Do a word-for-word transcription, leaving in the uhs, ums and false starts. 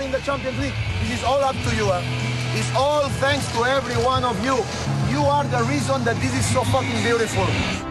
are in the Champions League. This is all up to you. Huh? It's all thanks to every one of you. You are the reason that this is so fucking beautiful.